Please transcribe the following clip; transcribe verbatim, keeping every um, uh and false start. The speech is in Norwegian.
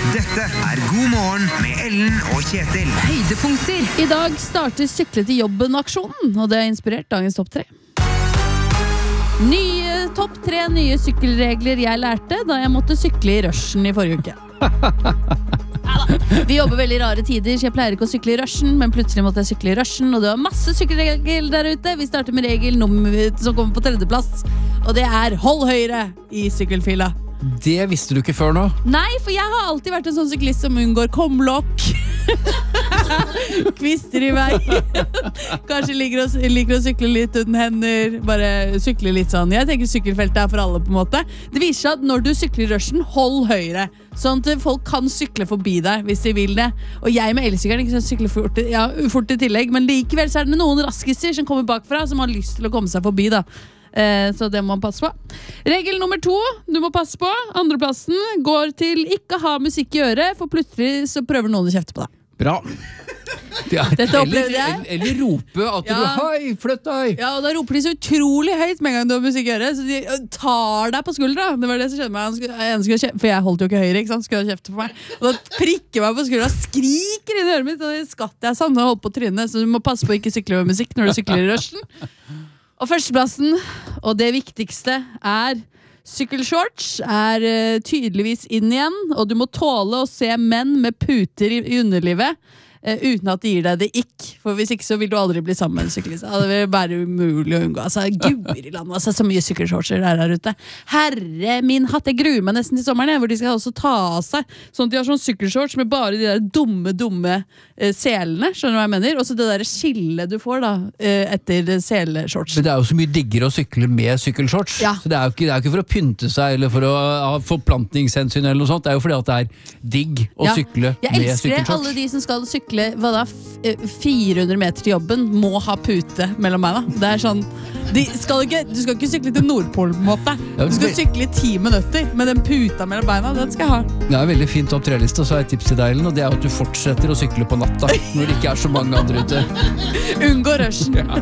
Dette er God morgen med Ellen og Kjetil. Høydepunkter. I dag starter Sykle til jobben-aksjonen, og det har inspirert dagens topp tre. Nye topp tre nye sykkelregler jeg lærte da jeg måtte sykle i rushen i forrige uke. Vi jobber veldig rare tider, så jeg pleier ikke å sykle i rushen, men plutselig måtte jeg sykle i rushen, og det var masse sykkelregler der ute. Vi starter med regel nummer som kommer på tredjeplass, og det er hold høyre i sykkelfila. Det visste du ikke før nå? Nei, for jeg har alltid vært en sånn syklist som unngår komlokk. Kvister i vei. Kanskje liker å, liker å sykle litt uten hender. Bare sykle litt sånn. Jeg tenker sykkelfeltet er for alle på en måte. Det viser seg at når du sykler i rushen, hold høyre. Sånn at folk kan sykle forbi deg hvis de vil det. Og jeg med elsykkelen ikke sånn sykler fort, ja, fort i tillegg. Men likevel så er det noen raskister som kommer bakfra som har lyst til å komme seg forbi da. Eh, så det må man passe på. Regel nummer to du må passe på. Andreplassen går til ikke ha musikk i øret, for plutselig så prøver noen å kjefte på deg. Bra. Ja, Dette opplevde eller, jeg. eller, eller rope at Ja. du hei, flytt deg. Ja, og da roper de så utrolig høyt med en gang du har musikk i øret, så de tar deg på skuldra. Det var det som skjedde meg. Han skulle, han skulle kjefte, for jeg holdt jo ikke høyre, ikke sant? Skulle han kjefte på meg. Og da prikker meg på skuldra, skriker inn i øret mitt, og det skatt jeg sånn og holdt på trynet. Så du må passe på å ikke sykle med musikk når du sykler i rushen. Og førsteplassen, og det viktigste, er sykkelshorts er uh, tydeligvis inn igjen, og du må tåle å se menn med puter i, i underlivet uh, uten at de gir deg det ikk, for hvis ikke så vil du aldri bli sammen med en syklist. Ja, det vil være umulig å unngå. Altså, Gud i landet, altså, så mye sykkelshortser der her ute. Herre min hatt, jeg gruer meg nesten til sommeren, jeg, hvor de skal også ta av seg, sånn at de har sånn sykkelshorts med bare de der dumme, dumme uh, selene, skjønner du hva jeg mener? Og så det der skillet du får da, uh, etter seleshorts. Men det er jo så mye diggere å sykle med sykkelshorts. Ja. Så det er, jo ikke, det er jo ikke for å pynte seg eller for å ha forplantningshensyn eller noe sånt. Det er jo fordi at det er digg å Ja. sykle Jeg med elsker det. Alle sykkelshorts. de som skal sykle hva da, f- fire hundre meter til jobben må ha pute mellom beina. Det er sånn de skal ikke, du skal ikke sykle til Nordpolen på en måte. Du skal sykle i ti minutter med den puta mellom beina. Den skal jeg ha. Det er en veldig fin topp tre-liste, og så har jeg et tips til deg, Ellen, og det er at du fortsetter å sykle på natta når det ikke er så mange andre ute. Unngå rushen.